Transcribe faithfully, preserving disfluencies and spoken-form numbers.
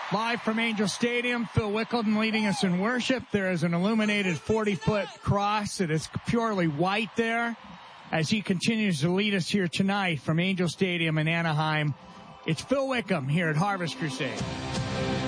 Live from Angel Stadium, Phil Wickham leading us in worship. There is an illuminated forty-foot cross that is purely white there as he continues to lead us here tonight from Angel Stadium in Anaheim. It's Phil Wickham here at Harvest Crusade.